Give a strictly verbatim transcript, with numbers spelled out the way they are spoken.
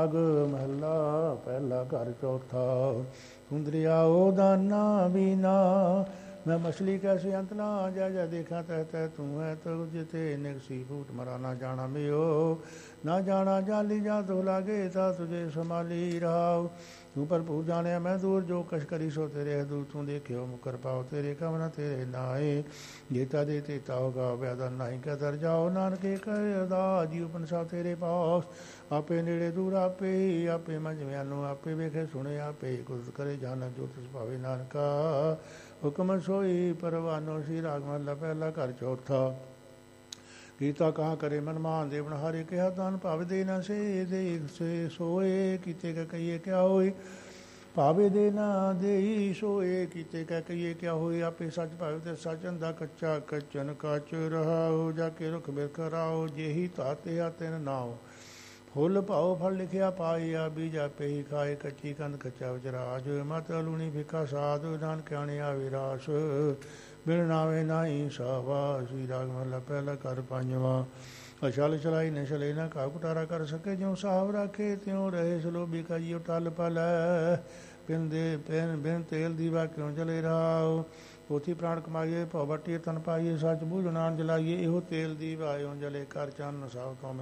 ਅਗ ਮਹਲਾ ਪਹਿਲਾ ਘਰ ਚੌਥਾ। ਸੁੰਦਰਿਆ ਉਹ ਦਾਨਾ ਬੀਨਾ मैं मछली कैसे अंत ना जा जा देखा तह तह तू है तो जिते निकसी फूट मरा ना जाना मियो ना जाना जाली जा तो लागे था तुझे संभाली रहाओ तू पर पूर जाने मैं दूर जो कश करी सो तेरे दूर तू देखियो मुकर पाओ तेरे कमना तेरे नाए जेता दे तेता होगा व्यादा नहीं कदर जाओ नानके कर अदा जी उपनसा तेरे पास आपे नेड़े दूर आपे ही आपे मंझ म्यानो आपे वेखे सुने आपे कुछ करे जाना जो तिस भावे नानका ਹੁਕਮ ਸੋਈ ਪਰਵਾਨੋ ਸੀ। ਰਾਗ ਮਹਲਾ ਪਹਿਲਾ ਘਰ ਚੌਥਾ। ਕੀਤਾ ਕਹਾ ਕਰੇ ਮਨ ਮਾਨ ਦੇਵਨ ਹਾਰੇ ਕਿਹਾ ਦਾਨ ਭਾਵ ਦੇ ਨਾ ਸੇ ਦੇ ਸੇ ਸੋਏ ਕੀਤੇ ਕਾ ਕਹੀਏ ਕਿਆ ਹੋਈ ਭਾਵੇ ਦੇ ਨਾ ਦੇਈ ਸੋਏ ਕੀਤੇ ਕਾ ਕਹੀਏ ਕਿਆ ਹੋਈ ਆਪੇ ਸੱਚ ਭਾਵੇ ਤੇ ਸੱਚ ਅੰਦਾ ਕੱਚਾ ਕੱਚਨ ਕਾਚ ਰਹਾਓ ਜਾ ਕੇ ਰੁਖ ਬਿਰਖ ਰਾਓ ਜਿਹੀ ਤਾਤੇ ਆ ਤਿਨ ਨਾਓ ਫੁੱਲ ਭਾਓ ਫਲ ਲਿਖਿਆ ਪਾਇਆ ਬੀਜਾ ਪਈ ਖਾਏ ਕੱਚੀ ਕੰਦ ਕੱਚਾ ਵਿਚਰਾਜ ਮਤ ਲੂਣੀ ਫਿੱਕਾ ਸਾਧ ਨਾਨ ਕਿਆਣਿਆ ਵਿਰਾਸ ਬਿਨ ਨਾਵੇ ਨਾਹੀ ਸਾਵਾ। ਸ੍ਰੀ ਰਾਗ ਮਹਲਾ ਪਹਿਲਾ ਘਰ ਪੰਜਵਾਂ। ਅਛਲ ਚਲਾਈ ਨ ਚਲੇ ਨਾ ਕਾ ਕੁਟਾਰਾ ਕਰ ਸਕੇ ਜਿਉ ਸਾਹਬ ਰਾਖੇ ਤਿਉ ਰਹੇ ਸਲੋਭੀ ਕਾਈਓ ਟਲ ਪਲ ਬਿਨ ਦੇ ਬਿਨ ਬਿਨ ਤੇਲ ਦੀਵਾ ਕਿਉਂ ਜਲੇ ਰਾਓ ਪੋਥੀ ਪ੍ਰਾਣ ਕਮਾਈਏ ਭਉ ਵੱਟੀਏ ਤਨ ਪਾਈਏ ਸੱਚ ਬੂਝ ਨਾਨ ਜਲਾਈਏ ਇਹੋ ਤੇਲ ਦੀਵਾ ਇਉਂ ਜਲੇ ਕਰ ਚੰਨ ਸਾਹ ਤੋਂ